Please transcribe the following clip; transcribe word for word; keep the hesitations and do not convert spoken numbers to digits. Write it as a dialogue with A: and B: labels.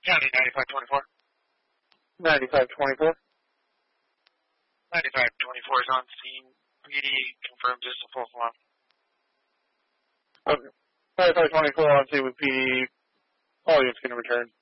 A: County ninety-five twenty-four.
B: ninety-five twenty-four.
A: ninety-five twenty-four is on scene. P D confirmed just a full alarm.
B: Okay. ninety-five twenty-four on scene with P D. All units can return.